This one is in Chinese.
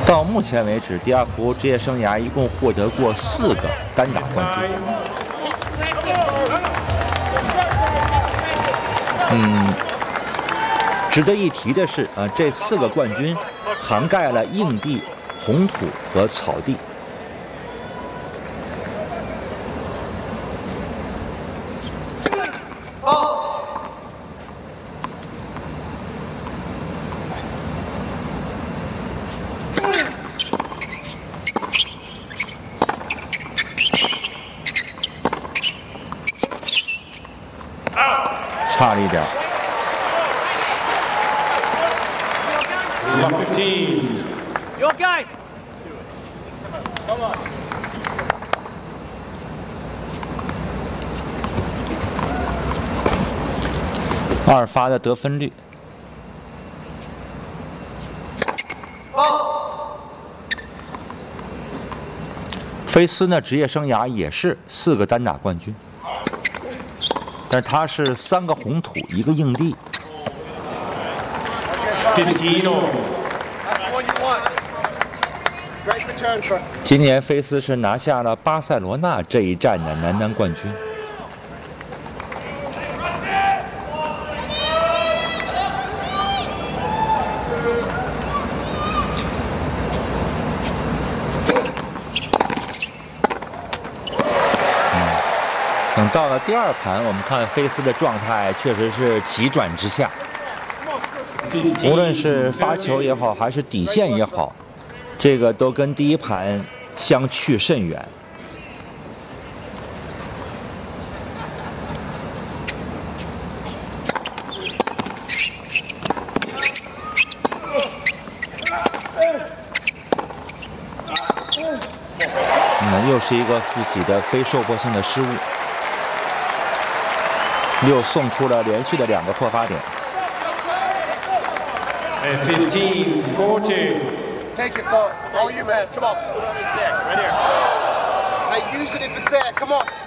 到目前为止，迪亚福职业生涯一共获得过4个单打冠军。值得一提的是，这4个冠军涵盖了硬地、红土和草地。差了一点。 Your game. Come on. 2发的得分率。菲斯呢，职业生涯也是4个单打冠军。但是他是3个红土，1个硬地。今年菲斯是拿下了巴塞罗那这一站的男单冠军。等到了第2盘，我们看菲斯的状态确实是急转直下，无论是发球也好，还是底线也好，这个都跟第1盘相去甚远。又是一个自己的非受迫性的失误。又送出了连续的2个破发点。 15-40. Take it, Paul. All you, man. Come on. Right here. Hey, use it if it's there. Come on.